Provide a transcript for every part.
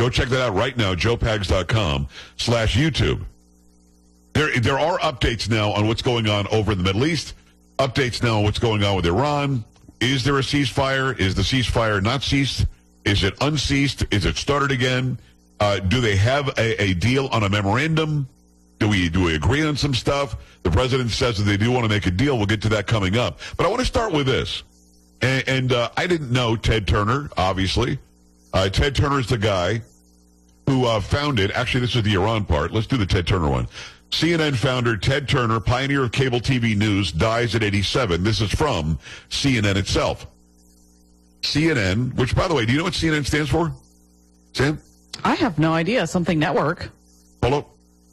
Go check that out right now, joepags.com/YouTube. There are updates now on what's going on over in the Middle East, updates now on what's going on with Iran. Is there a ceasefire? Is the ceasefire not ceased? Is it unceased? Is it started again? Do they have a deal on a memorandum? Do we agree on some stuff? The president says that they do want to make a deal. We'll get to that coming up. But I want to start with this. And I didn't know Ted Turner, obviously. Ted Turner is the guy who founded, actually this is the Iran part. Let's do the Ted Turner one. CNN founder Ted Turner, pioneer of cable TV news, dies at 87. This is from CNN itself. CNN, which, by the way, do you know what CNN stands for? Sam? I have no idea. Something network. Hold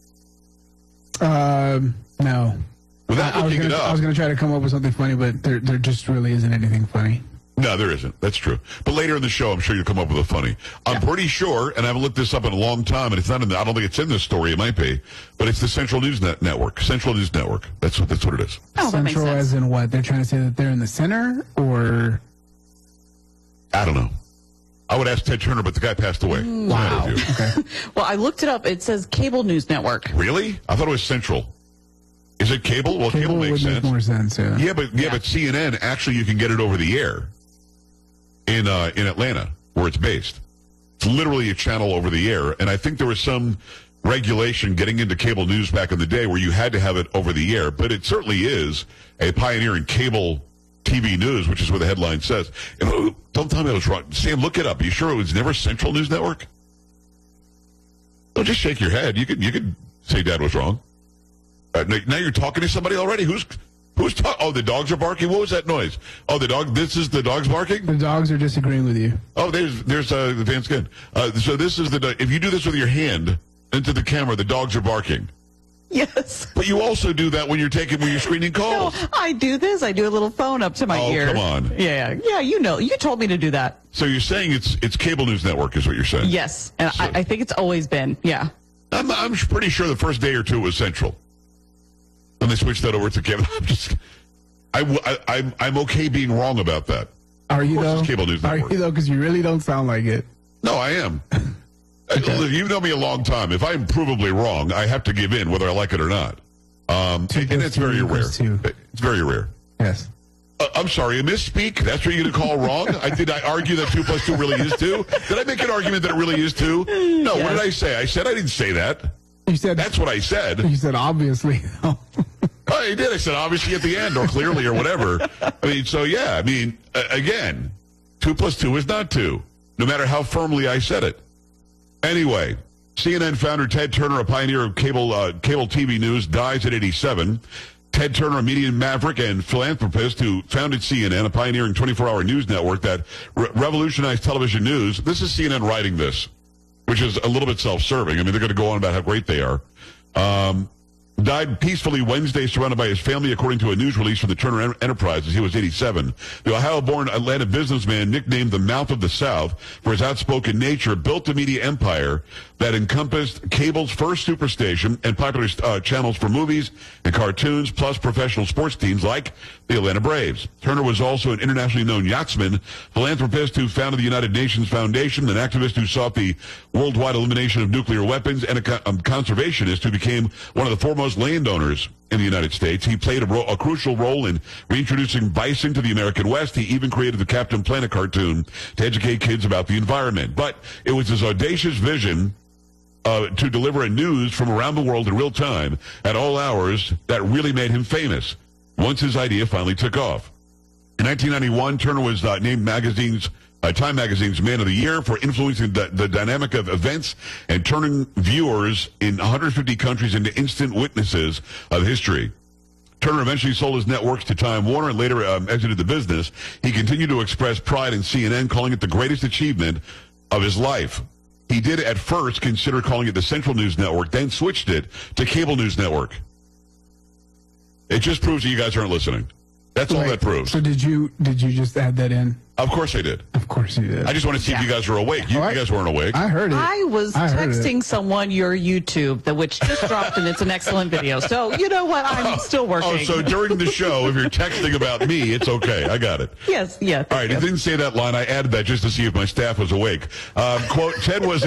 No. Without looking it up. I was going to try to come up with something funny, but there just really isn't anything funny. No, there isn't. That's true. But later in the show, I'm sure you'll come up with a funny. I'm pretty sure, and I haven't looked this up in a long time, and it's not in I don't think it's in this story. It might be, but it's the Central News Network. Central News Network. That's what it is. Oh, that makes Central sense. as in what? They're trying to say that they're in the center, or? I don't know. I would ask Ted Turner, but the guy passed away. Wow. Okay. Well, I looked it up. It says Cable News Network. Really? I thought it was Central. Is it cable? Well, cable makes would sense. make more sense, yeah. Yeah, but CNN, actually, you can get it over the air in Atlanta, where it's based. It's literally a channel over the air, and I think there was some regulation getting into cable news back in the day where you had to have it over the air, but it certainly is a pioneer in cable TV news, which is what the headline says. And, don't tell me I was wrong. Sam, look it up. Are you sure it was never Central News Network? Don't just shake your head. You could say Dad was wrong. Now you're talking to somebody already? Who's talking? Oh, the dogs are barking? What was that noise? Oh, this is the dogs barking? The dogs are disagreeing with you. Oh, there's the Van Skin. So this is if you do this with your hand into the camera, the dogs are barking. Yes. But you also do that when you're screening calls. No, I do this. I do a little phone up to my ear. Oh, come on. Yeah, you know. You told me to do that. So you're saying it's Cable News Network is what you're saying? Yes, and So, I think it's always been. Yeah. I'm pretty sure the first day or two it was Central. When they switched that over to cable. I'm okay being wrong about that. Are you, Of course though? it's Cable News Are Network. you, though? Because you really don't sound like it. No, I am. You've known me a long time. If I'm provably wrong, I have to give in whether I like it or not. And it's very rare. It's very rare. Yes. I'm sorry, a misspeak? That's what you're going to call wrong? Did I argue that 2 + 2 really is 2? Did I make an argument that it really is 2? No, Yes. What did I say? I said I didn't say that. You said That's what I said. You said obviously. I did. I said obviously at the end or clearly or whatever. I mean, so yeah, I mean, again, 2 + 2 is not 2, no matter how firmly I said it. Anyway, CNN founder Ted Turner, a pioneer of cable TV news, dies at 87. Ted Turner, a media maverick and philanthropist who founded CNN, a pioneering 24-hour news network that revolutionized television news. This is CNN writing this, which is a little bit self-serving. I mean, they're going to go on about how great they are. Died peacefully Wednesday, surrounded by his family, according to a news release from the Turner Enterprises. He was 87. The Ohio-born Atlanta businessman, nicknamed the Mouth of the South for his outspoken nature, built a media empire that encompassed cable's first superstation and popular channels for movies and cartoons, plus professional sports teams like the Atlanta Braves. Turner was also an internationally known yachtsman, philanthropist who founded the United Nations Foundation, an activist who sought the worldwide elimination of nuclear weapons, and a conservationist who became one of the foremost landowners in the United States. He played a crucial role in reintroducing bison to the American West. He even created the Captain Planet cartoon to educate kids about the environment. But it was his audacious vision to deliver news from around the world in real time at all hours that really made him famous once his idea finally took off. In 1991, Turner was named Time Magazine's Man of the Year for influencing the dynamic of events and turning viewers in 150 countries into instant witnesses of history. Turner eventually sold his networks to Time Warner and later exited the business. He continued to express pride in CNN, calling it the greatest achievement of his life. He did at first consider calling it the Central News Network, then switched it to Cable News Network. It just proves that you guys aren't listening. That's all that proves. So did you just add that in? Of course I did. Of course you did. I just want to see if you guys were awake. You guys weren't awake. I heard it. I was texting someone your YouTube, which just dropped, and it's an excellent video. So, you know what? I'm still working. Oh, so during the show, if you're texting about me, it's okay. I got it. Yes, yeah. All right, it didn't say that line. I added that just to see if my staff was awake. Quote, Ted was